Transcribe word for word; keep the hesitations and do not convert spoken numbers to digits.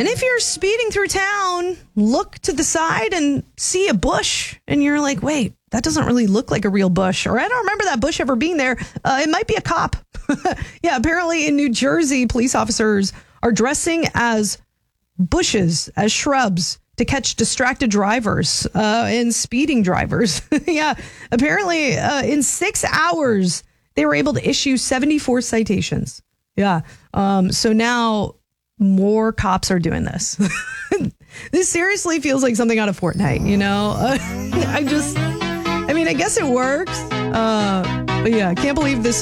And if you're speeding through town, look to the side and see a bush. And you're like, wait, that doesn't really look like a real bush. Or I don't remember that bush ever being there. Uh, it might be a cop. Yeah, apparently in New Jersey, police officers are dressing as bushes, as shrubs, to catch distracted drivers uh, and speeding drivers. Yeah, apparently uh, in six hours, they were able to issue seventy-four citations. Yeah, um, so now more cops are doing this. This seriously feels like something out of Fortnite, you know? Uh, I just, I mean, I guess it works. Uh, but yeah, I can't believe this